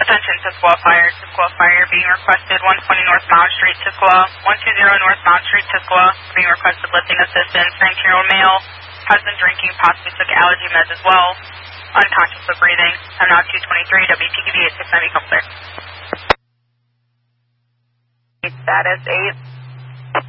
Attention, Tisquoia Fire being requested 120 northbound street, Tisquoia, 120 northbound street, Tisquoia, being requested lifting assistance. 19-year-old male has been drinking, possibly took allergy meds as well, unconscious of breathing. I'm now 223, WPQB at 690, come clear. Status 8.